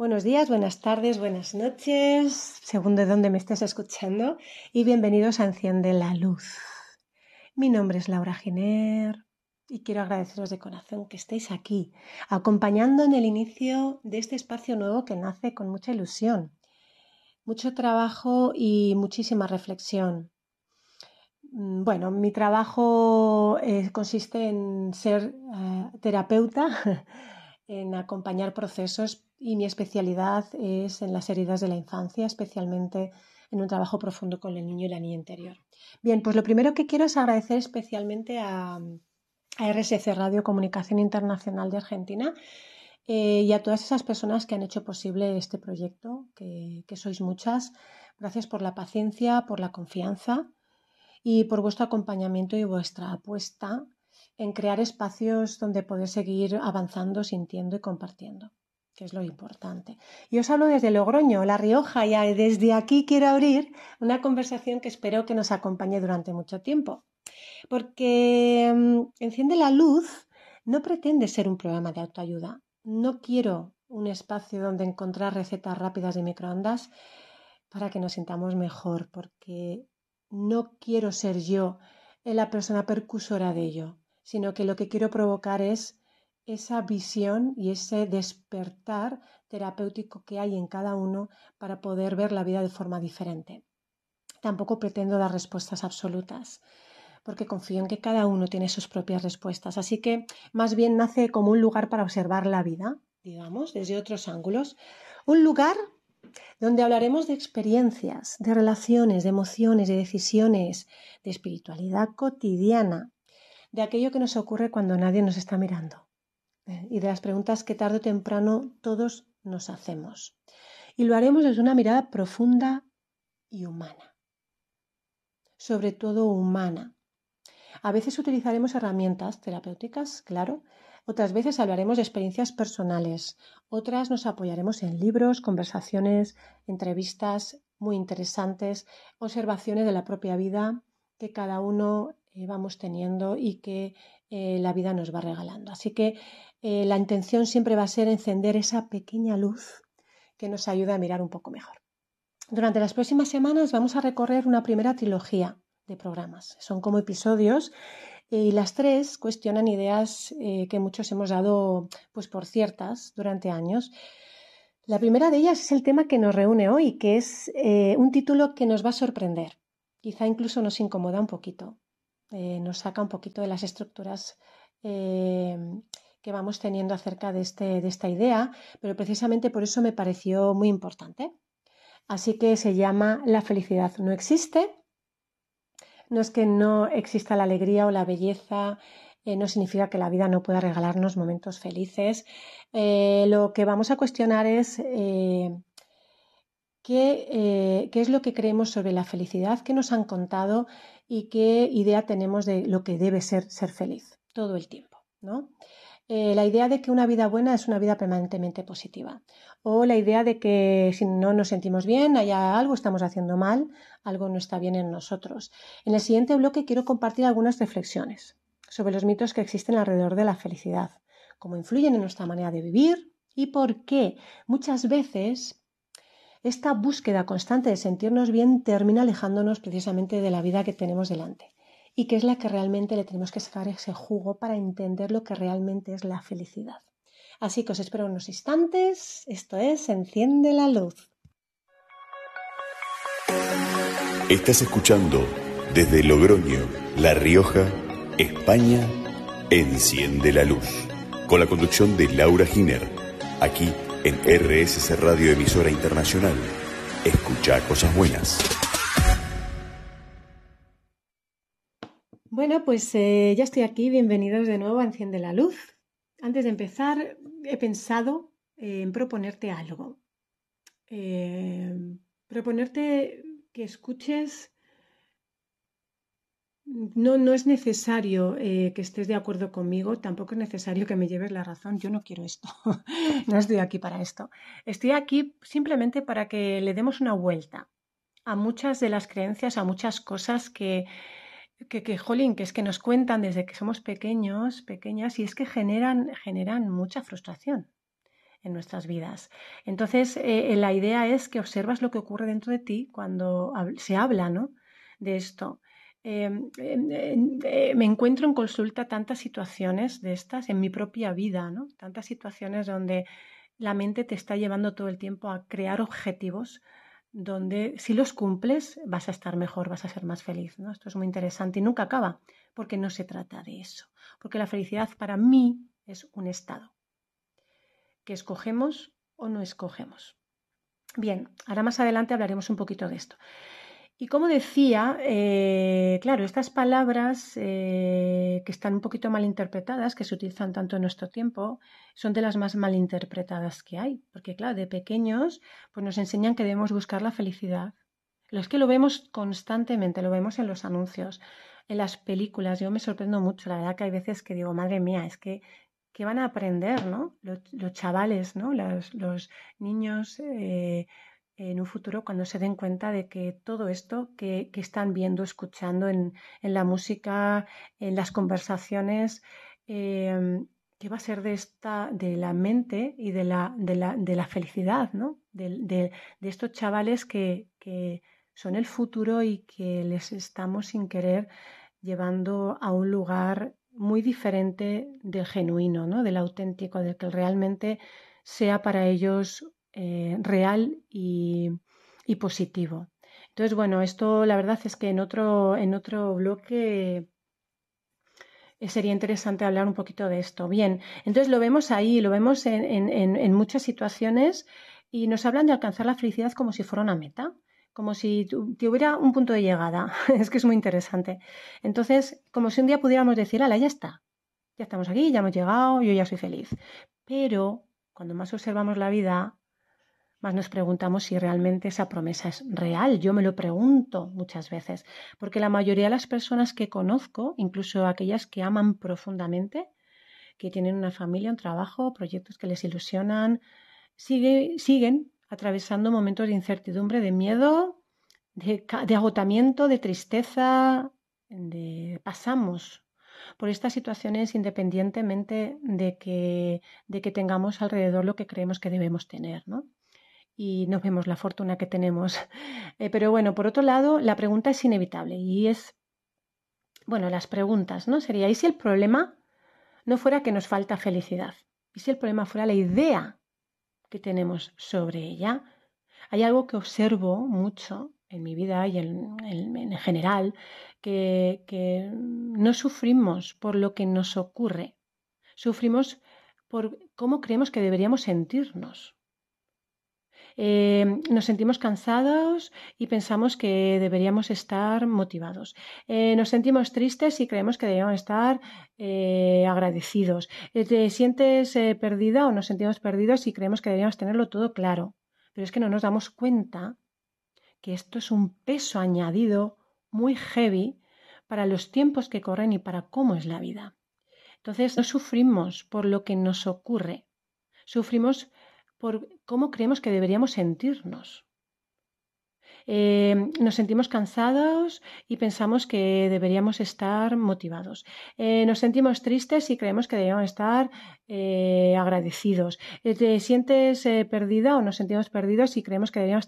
Buenos días, buenas tardes, buenas noches, según de dónde me estés escuchando, y bienvenidos a Enciende la Luz. Mi nombre es Laura Giner y quiero agradeceros de corazón que estéis aquí, acompañando en el inicio de este espacio nuevo que nace con mucha ilusión, mucho trabajo y muchísima reflexión. Bueno, mi trabajo consiste en ser terapeuta, en acompañar procesos y mi especialidad es en las heridas de la infancia, especialmente en un trabajo profundo con el niño y la niña interior. Bien, pues lo primero que quiero es agradecer especialmente a RSC Radio Comunicación Internacional de Argentina y a todas esas personas que han hecho posible este proyecto, que sois muchas. Gracias por la paciencia, por la confianza y por vuestro acompañamiento y vuestra apuesta en crear espacios donde poder seguir avanzando, sintiendo y compartiendo, que es lo importante. Y os hablo desde Logroño, La Rioja, y desde aquí quiero abrir una conversación que espero que nos acompañe durante mucho tiempo, porque Enciende la Luz no pretende ser un programa de autoayuda. No quiero un espacio donde encontrar recetas rápidas de microondas para que nos sintamos mejor, porque no quiero ser yo la persona percusora de ello, sino que lo que quiero provocar es esa visión y ese despertar terapéutico que hay en cada uno para poder ver la vida de forma diferente. Tampoco pretendo dar respuestas absolutas, porque confío en que cada uno tiene sus propias respuestas. Así que más bien nace como un lugar para observar la vida, digamos, desde otros ángulos. Un lugar donde hablaremos de experiencias, de relaciones, de emociones, de decisiones, de espiritualidad cotidiana, de aquello que nos ocurre cuando nadie nos está mirando y de las preguntas que tarde o temprano todos nos hacemos. Y lo haremos desde una mirada profunda y humana, sobre todo humana. A veces utilizaremos herramientas terapéuticas, claro. Otras veces hablaremos de experiencias personales. Otras nos apoyaremos en libros, conversaciones, entrevistas muy interesantes, observaciones de la propia vida que cada uno vamos teniendo y que la vida nos va regalando. Así que la intención siempre va a ser encender esa pequeña luz que nos ayuda a mirar un poco mejor. Durante las próximas semanas vamos a recorrer una primera trilogía de programas. Son como episodios y las tres cuestionan ideas que muchos hemos dado pues por ciertas durante años. La primera de ellas es el tema que nos reúne hoy, que es un título que nos va a sorprender. Quizá incluso nos incomoda un poquito, nos saca un poquito de las estructuras que vamos teniendo acerca de esta idea, pero precisamente por eso me pareció muy importante. Así que se llama La felicidad no existe. No es que no exista la alegría o la belleza, no significa que la vida no pueda regalarnos momentos felices. Lo que vamos a cuestionar es qué es lo que creemos sobre la felicidad, qué nos han contado y qué idea tenemos de lo que debe ser feliz todo el tiempo, ¿no? La idea de que una vida buena es una vida permanentemente positiva, o la idea de que si no nos sentimos bien, algo estamos haciendo mal, algo no está bien en nosotros. En el siguiente bloque quiero compartir algunas reflexiones sobre los mitos que existen alrededor de la felicidad, cómo influyen en nuestra manera de vivir y por qué muchas veces esta búsqueda constante de sentirnos bien termina alejándonos precisamente de la vida que tenemos delante. Y que es la que realmente le tenemos que sacar ese jugo para entender lo que realmente es la felicidad. Así que os espero unos instantes. Esto es Enciende la Luz. Estás escuchando desde Logroño, La Rioja, España, Enciende la Luz, con la conducción de Laura Giner, aquí en RSC Radio Emisora Internacional. Escucha cosas buenas. Bueno, pues ya estoy aquí. Bienvenidos de nuevo a Enciende la Luz. Antes de empezar, he pensado en proponerte algo. Proponerte que escuches. No es necesario que estés de acuerdo conmigo, tampoco es necesario que me lleves la razón. Yo no quiero esto, no estoy aquí para esto. Estoy aquí simplemente para que le demos una vuelta a muchas de las creencias, a muchas cosas jolín, que es que nos cuentan desde que somos pequeños, pequeñas, y es que generan mucha frustración. en nuestras vidas. Entonces, la idea es que observas lo que ocurre dentro de ti cuando se habla, ¿no?, de esto. Me encuentro en consulta tantas situaciones de estas en mi propia vida, ¿no? Tantas situaciones donde la mente te está llevando todo el tiempo a crear objetivos donde si los cumples vas a estar mejor, vas a ser más feliz, ¿no? Esto es muy interesante y nunca acaba, porque no se trata de eso. Porque la felicidad para mí es un estado que escogemos o no escogemos. Bien, ahora más adelante hablaremos un poquito de esto. Y como decía, claro, estas palabras que están un poquito mal interpretadas, que se utilizan tanto en nuestro tiempo, son de las más mal interpretadas que hay. Porque, claro, de pequeños pues nos enseñan que debemos buscar la felicidad. Es que lo vemos constantemente, lo vemos en los anuncios, en las películas. Yo me sorprendo mucho, la verdad que hay veces que digo, madre mía, es que ¿qué van a aprender, ¿no? Los chavales, ¿no? Los niños en un futuro cuando se den cuenta de que todo esto que están viendo, escuchando en la música, en las conversaciones, ¿qué va a ser de la mente y de la felicidad, ¿no? De estos chavales que son el futuro y que les estamos sin querer llevando a un lugar muy diferente del genuino, ¿no?, del auténtico, del que realmente sea para ellos real y positivo. Entonces, bueno, esto la verdad es que en otro bloque sería interesante hablar un poquito de esto. Bien, entonces lo vemos ahí, lo vemos en muchas situaciones y nos hablan de alcanzar la felicidad como si fuera una meta, como si tuviera un punto de llegada. Es que es muy interesante. Entonces, como si un día pudiéramos decir, ala, ya está, ya estamos aquí, ya hemos llegado, yo ya soy feliz. Pero cuando más observamos la vida, más nos preguntamos si realmente esa promesa es real. Yo me lo pregunto muchas veces, porque la mayoría de las personas que conozco, incluso aquellas que aman profundamente, que tienen una familia, un trabajo, proyectos que les ilusionan, siguen atravesando momentos de incertidumbre, de miedo, de agotamiento, de tristeza, pasamos por estas situaciones independientemente de que tengamos alrededor lo que creemos que debemos tener, ¿no? Y no vemos la fortuna que tenemos. Pero bueno, por otro lado, la pregunta es inevitable y es, bueno, las preguntas, ¿no? Sería, ¿y si el problema no fuera que nos falta felicidad? ¿Y si el problema fuera la idea que tenemos sobre ella? Hay algo que observo mucho en mi vida y en general, que no sufrimos por lo que nos ocurre, sufrimos por cómo creemos que deberíamos sentirnos. Nos sentimos cansados y pensamos que deberíamos estar motivados. Nos sentimos tristes y creemos que deberíamos estar agradecidos. Te sientes perdida o nos sentimos perdidos y creemos que deberíamos tenerlo todo claro. Pero es que no nos damos cuenta que esto es un peso añadido muy heavy para los tiempos que corren y para cómo es la vida. Entonces, no sufrimos por lo que nos ocurre, sufrimos por cómo creemos que deberíamos sentirnos. Nos sentimos cansados y pensamos que deberíamos estar motivados. Nos sentimos tristes y creemos que deberíamos estar agradecidos. Te sientes perdida o nos sentimos perdidos y creemos que deberíamos